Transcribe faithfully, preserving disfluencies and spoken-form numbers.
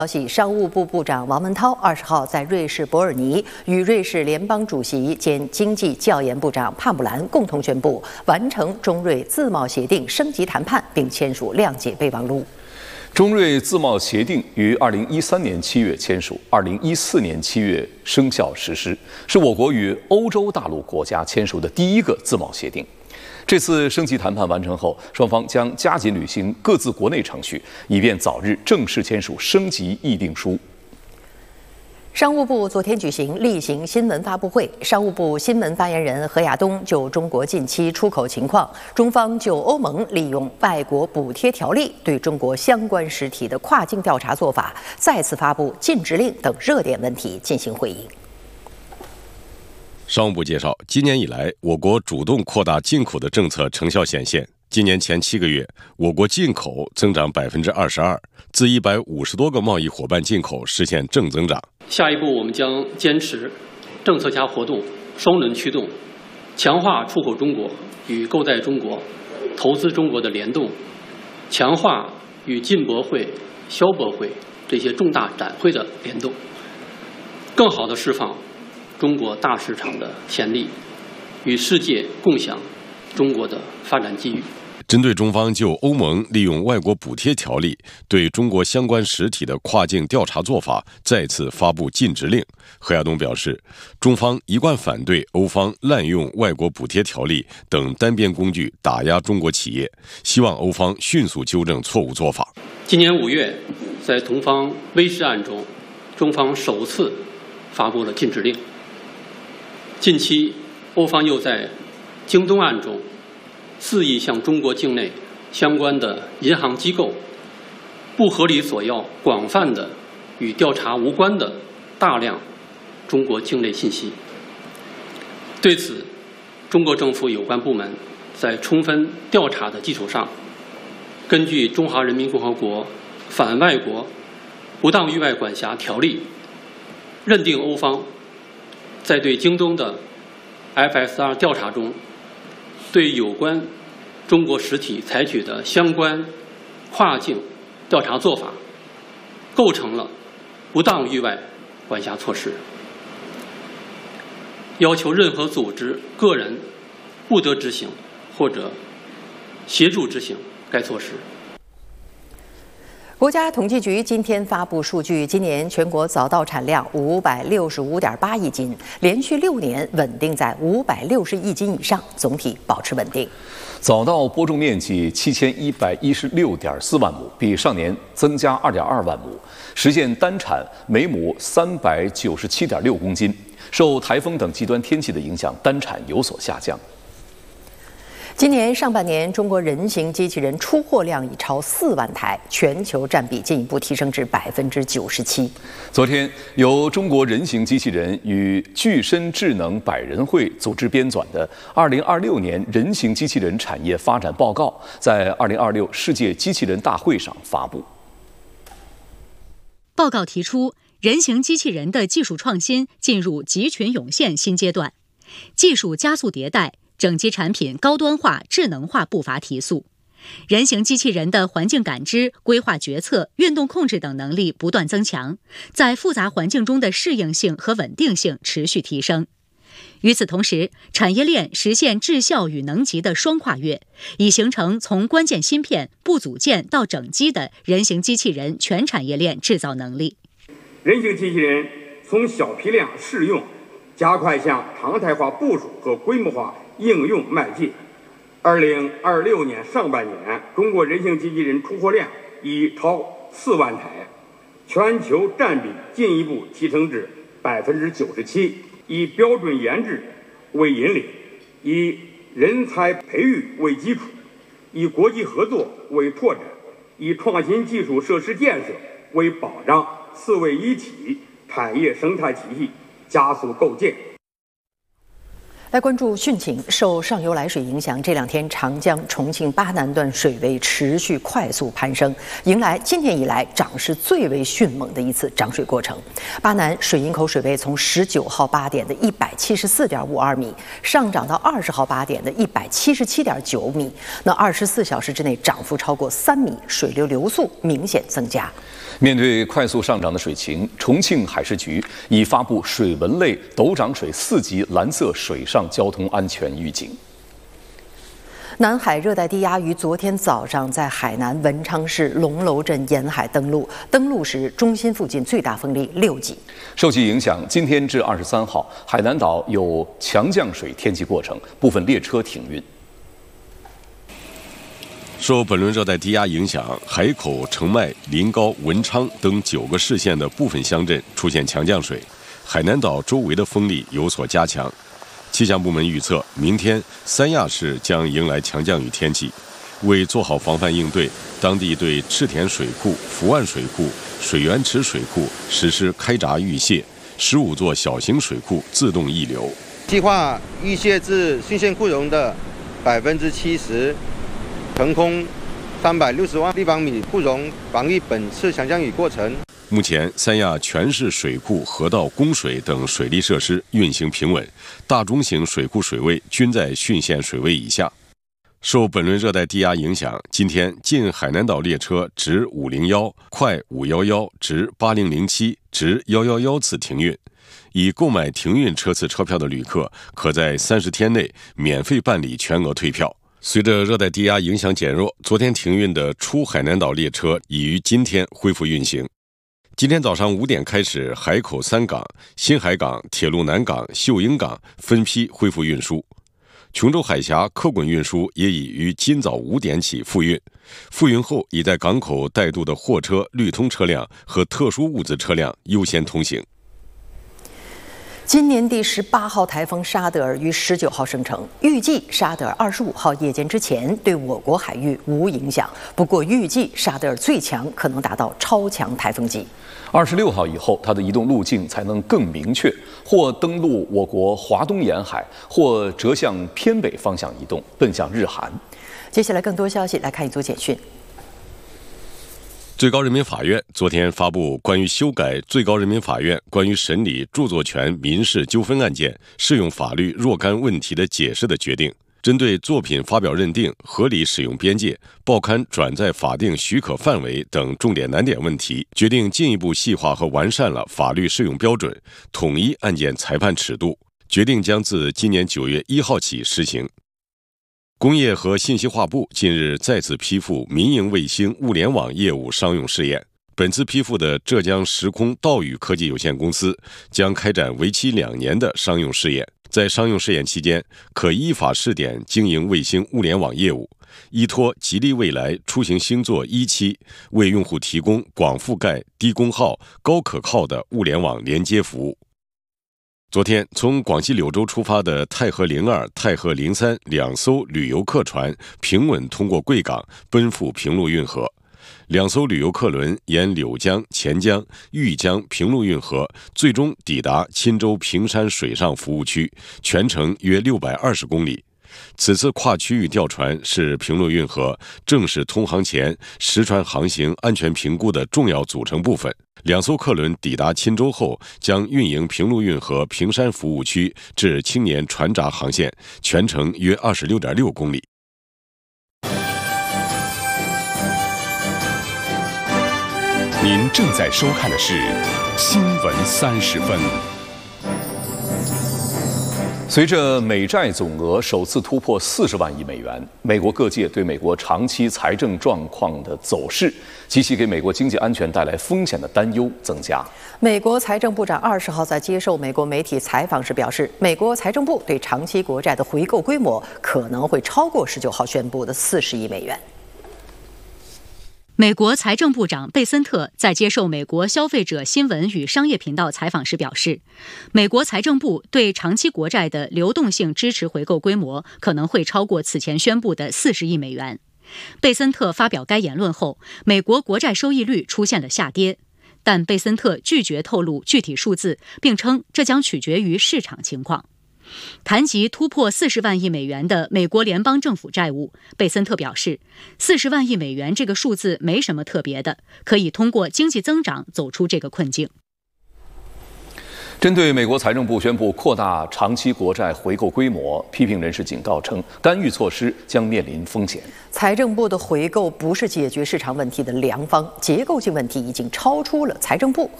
消息，商务部部长王文涛二十号在瑞士伯尔尼与瑞士联邦主席兼经济教研部长帕姆兰共同宣布完成中瑞自贸协定升级谈判，并签署谅解备忘录。 中瑞自贸协定于二零一三年七月签署，二零一四年七月生效实施，是我国与欧洲大陆国家签署的第一个自贸协定。这次升级谈判完成后，双方将加紧履行各自国内程序，以便早日正式签署升级议定书。 商务部昨天举行例行新闻发布会，商务部新闻发言人何亚东就中国近期出口情况、中方就欧盟利用外国补贴条例对中国相关实体的跨境调查做法、再次发布禁止令等热点问题进行回应。 商务部介绍，今年以来，我国主动扩大进口的政策成效显现。今年前七个月，我国进口增长百分之二十二，自一百五十多个贸易伙伴进口实现正增长。 下一步，我们将坚持政策加活动双轮驱动，强化出口中国与购在中国、投资中国的联动，强化与进博会、消博会这些重大展会的联动，更好地释放中国大市场的潜力，与世界共享中国的发展机遇。 针对中方就欧盟利用外国补贴条例对中国相关实体的跨境调查做法再次发布禁止令，何亚东表示，中方一贯反对欧方滥用外国补贴条例等单边工具打压中国企业，希望欧方迅速纠正错误做法。 今年五月，在同方威士案中，中方首次发布了禁止令。近期，欧方又在京东案中肆意向中国境内相关的银行机构不合理索要广泛的与调查无关的大量中国境内信息。对此，中国政府有关部门在充分调查的基础上，根据《中华人民共和国反外国不当域外管辖条例》，认定欧方在对京东的 F S R 调查中，对有关中国实体采取的相关跨境调查做法，构成了不当域外管辖措施，要求任何组织、个人不得执行或者协助执行该措施。 国家统计局今天发布数据，今年全国早稻产量五百六十五点八亿斤，连续六年稳定在五百六十亿斤以上，总体保持稳定。 早稻播种面积七千一百一十六点四万亩，比上年增加二点二万亩，实现单产每亩三百九十七点六公斤。受台风等极端天气的影响，单产有所下降。 今年上半年，中国人形机器人出货量已超四万台，全球占比进一步提升至百分之九十七。 昨天，由中国人形机器人与具身智能百人会组织编纂的《二零二六年人形机器人产业发展报告》在二零二六世界机器人大会上发布。 报告提出，人形机器人的技术创新进入集群涌现新阶段，技术加速迭代。整机产品高端化、智能化步伐提速，人形机器人的环境感知、规划决策、运动控制等能力不断增强，在复杂环境中的适应性和稳定性持续提升。与此同时，产业链实现质效与能级的双跨越，已形成从关键芯片、部组件到整机的人形机器人全产业链制造能力。 人形机器人从小批量试用，加快向常态化部署和规模化应用迈进。二零二六年上半年，中国人形机器人出货量已超四万台，全球占比进一步提升至百分之九十七。以标准研制为引领，以人才培育为基础，以国际合作为拓展，以创新技术设施建设为保障，四位一体产业生态体系加速构建。 来关注汛情，受上游来水影响，这两天长江、重庆巴南段水位持续快速攀升，迎来今年以来涨势最为迅猛的一次涨水过程。巴南水营口水位从十九号八点的一百七十四点五二米上涨到二十号八点的一百七十七点九米，那二十四小时之内涨幅超过三米，水流流速明显增加。 面对快速上涨的水情，重庆海事局已发布水文类陡涨水四级蓝色水上交通安全预警。 南海热带低压于昨天早上在海南文昌市龙楼镇沿海登陆，登陆时中心附近最大风力六级。 受其影响，今天至二十三号，海南岛有强降水天气过程，部分列车停运。 受本轮热带低压影响，海口、澄迈、临高、文昌等九个市县的部分乡镇出现强降水，海南岛周围的风力有所加强。气象部门预测，明天三亚市将迎来强降雨天气。为做好防范应对，当地对赤田水库、福岸水库、水源池水库实施开闸预泄，十五座小型水库自动溢流。 计划预泄至汛县库容的百分之七十。腾空三百六十万立方米库容，防御本次强降雨过程。 目前，三亚全市水库、河道供水等水利设施运行平稳，大中型水库水位均在汛县水位以下。受本轮热带低压影响，今天进海南岛列车直五零一、快五一一、直八零零七、直一一一次停运。已购买停运车次车票的旅客，可在三十天内免费办理全额退票。随着热带低压影响减弱，昨天停运的出海南岛列车已于今天恢复运行。今天早上五点开始，海口三港、新海港、铁路南港、秀英港分批恢复运输。琼州海峡客滚运输也已于今早五点起复运。复运后，已在港口带渡的货车、绿通车辆和特殊物资车辆优先通行。 今年第十八号台风沙德尔于十九号生成，预计沙德尔二十五号夜间之前对我国海域无影响。不过，预计沙德尔最强可能达到超强台风级。 二十六号以后，它的移动路径才能更明确，或登陆我国华东沿海，或折向偏北方向移动，奔向日韩。 接下来更多消息，来看一组简讯。 最高人民法院昨天发布关于修改最高人民法院关于审理著作权民事纠纷案件适用法律若干问题的解释的决定，针对作品发表认定、合理使用边界、报刊转载法定许可范围等重点难点问题，决定进一步细化和完善了法律适用标准，统一案件裁判尺度，决定将自今年九月一号起施行。工业和信息化部近日再次批复民营卫星物联网业务商用试验。本次批复的浙江时空道宇科技有限公司将开展为期两年的商用试验，在商用试验期间，可依法试点经营卫星物联网业务，依托吉利未来出行星座一期，为用户提供广覆盖、低功耗、高可靠的物联网连接服务。昨天，从广西柳州出发的太和零二、太和零三两艘旅游客船平稳通过贵港，奔赴平陆运河。两艘旅游客轮沿柳江、钱江、豫江平陆运河，最终抵达钦州平山水上服务区，全程约六百二十公里。此次跨区域调船是平陆运河正式通航前实船航行安全评估的重要组成部分。两艘客轮抵达钦州后，将运营平陆运河平山服务区至青年船闸航线，全程约二十六点六公里。 您正在收看的是《新闻三十分》。 随着美债总额首次突破四十万亿美元，美国各界对美国长期财政状况的走势及其给美国经济安全带来风险的担忧增加。 美国财政部长二十号在接受美国媒体采访时表示，美国财政部对长期国债的回购规模可能会超过十九号宣布的四十亿美元。 美国财政部长贝森特在接受美国消费者新闻与商业频道采访时表示，美国财政部对长期国债的流动性支持回购规模可能会超过此前宣布的四十亿美元。贝森特发表该言论后，美国国债收益率出现了下跌，但贝森特拒绝透露具体数字，并称这将取决于市场情况。 谈及突破四十万亿美元的美国联邦政府债务，贝森特表示，四十万亿美元这个数字没什么特别的，可以通过经济增长走出这个困境。 针对美国财政部宣布扩大长期国债回购规模，批评人士警告称，干预措施将面临风险。 财政部的回购不是解决市场问题的良方，结构性问题已经超出了财政部